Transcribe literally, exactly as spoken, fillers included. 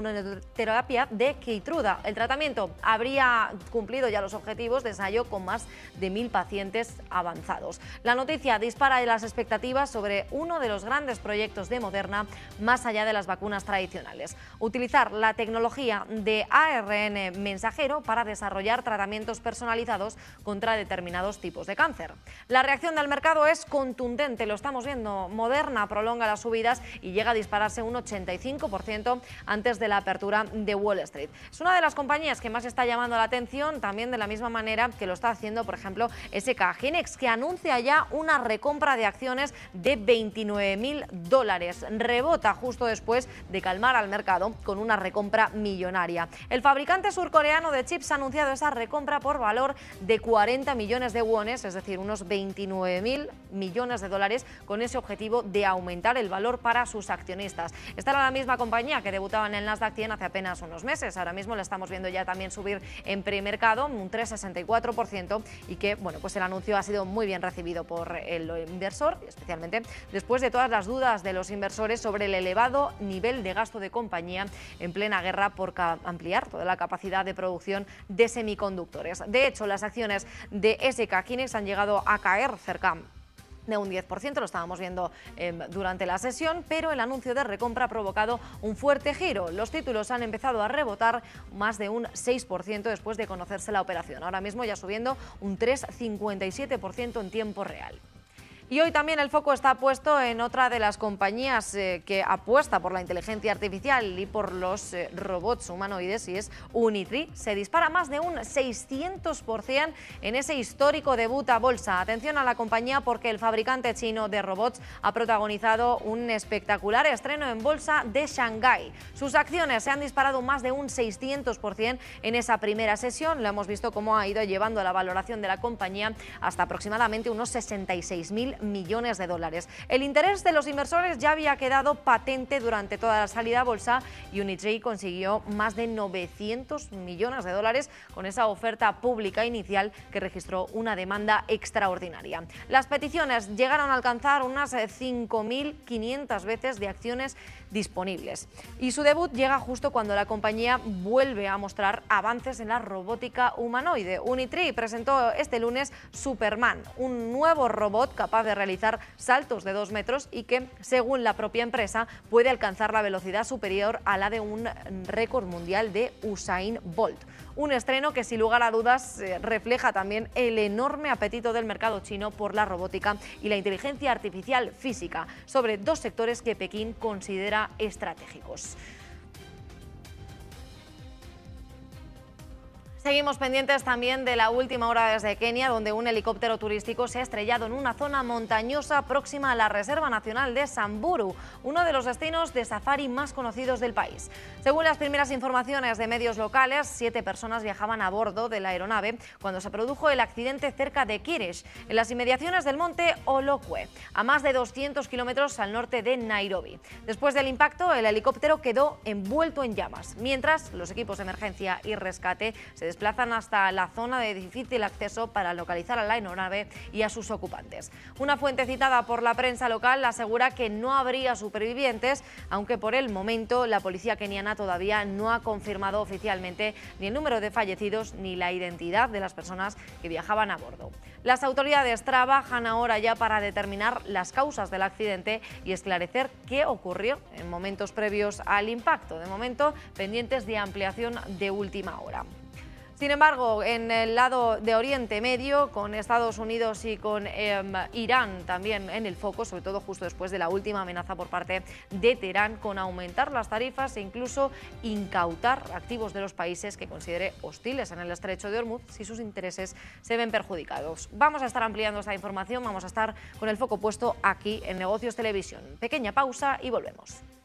inmunoterapia de Keytruda. El tratamiento habría cumplido ya los objetivos de ensayo con más de mil pacientes avanzados. La noticia dispara las expectativas sobre uno de los grandes proyectos de Moderna más allá de las vacunas tradicionales: utilizar la tecnología de A R N mensajero para desarrollar tratamientos personalizados contra determinados tipos de cáncer. La reacción del mercado es contundente, lo estamos viendo. Moderna prolonga las subidas y llega a dispararse un ochenta y cinco por ciento antes de la apertura de Wall Street. Es una de las compañías que más está llamando la atención, también de la misma manera que lo está haciendo, por ejemplo, S K Hynix, que anuncia ya una recompra de acciones de veintinueve mil dólares. Rebota justo después de calmar al mercado con una recompra millonaria. El fabricante surcoreano de chips ha anunciado esa recompra por valor de cuarenta millones de wones, es decir, unos veintinueve mil millones de dólares, con ese objetivo de aumentar el valor para sus accionistas. Esta era la misma compañía que debutaba en el Nasdaq cien hace apenas unos meses. Ahora mismo la estamos viendo ya también subir en premercado un tres coma sesenta y cuatro por ciento, y que, bueno, pues el anuncio ha sido muy bien recibido por el inversor, especialmente después de todas las dudas de los inversores sobre el elevado nivel de gasto de compañía en plena guerra por ampliar toda la capacidad de producción de semiconductores. De hecho, las acciones de S K Hynix han llegado a caer cerca de un diez por ciento, lo estábamos viendo eh, durante la sesión, pero el anuncio de recompra ha provocado un fuerte giro. Los títulos han empezado a rebotar más de un seis por ciento después de conocerse la operación. Ahora mismo ya subiendo un tres coma cincuenta y siete por ciento en tiempo real. Y hoy también el foco está puesto en otra de las compañías eh, que apuesta por la inteligencia artificial y por los eh, robots humanoides, y es Unitree. Se dispara más de un seiscientos por ciento en ese histórico debut a bolsa. Atención a la compañía, porque el fabricante chino de robots ha protagonizado un espectacular estreno en bolsa de Shanghái. Sus acciones se han disparado más de un seiscientos por ciento en esa primera sesión. Lo hemos visto cómo ha ido llevando la valoración de la compañía hasta aproximadamente unos sesenta y seis mil millones de dólares. El interés de los inversores ya había quedado patente durante toda la salida a bolsa, y Unitree consiguió más de novecientos millones de dólares con esa oferta pública inicial que registró una demanda extraordinaria. Las peticiones llegaron a alcanzar unas cinco mil quinientas veces de acciones disponibles, y su debut llega justo cuando la compañía vuelve a mostrar avances en la robótica humanoide. Unitree presentó este lunes Superman, un nuevo robot capaz de realizar saltos de dos metros y que, según la propia empresa, puede alcanzar la velocidad superior a la de un récord mundial de Usain Bolt. Un estreno que, sin lugar a dudas, eh, refleja también el enorme apetito del mercado chino por la robótica y la inteligencia artificial física, sobre dos sectores que Pekín considera estratégicos. Seguimos pendientes también de la última hora desde Kenia, donde un helicóptero turístico se ha estrellado en una zona montañosa próxima a la Reserva Nacional de Samburu, uno de los destinos de safari más conocidos del país. Según las primeras informaciones de medios locales, siete personas viajaban a bordo de la aeronave cuando se produjo el accidente cerca de Kirish, en las inmediaciones del monte Olokwe, a más de doscientos kilómetros al norte de Nairobi. Después del impacto, el helicóptero quedó envuelto en llamas, mientras los equipos de emergencia y rescate se desplazan hasta la zona de difícil acceso para localizar a la aeronave y a sus ocupantes. Una fuente citada por la prensa local asegura que no habría supervivientes, aunque por el momento la policía keniana todavía no ha confirmado oficialmente ni el número de fallecidos ni la identidad de las personas que viajaban a bordo. Las autoridades trabajan ahora ya para determinar las causas del accidente y esclarecer qué ocurrió en momentos previos al impacto. De momento, pendientes de ampliación de última hora. Sin embargo, en el lado de Oriente Medio, con Estados Unidos y con eh, Irán también en el foco, sobre todo justo después de la última amenaza por parte de Teherán con aumentar las tarifas e incluso incautar activos de los países que considere hostiles en el estrecho de Hormuz si sus intereses se ven perjudicados. Vamos a estar ampliando esta información, vamos a estar con el foco puesto aquí en Negocios Televisión. Pequeña pausa y volvemos.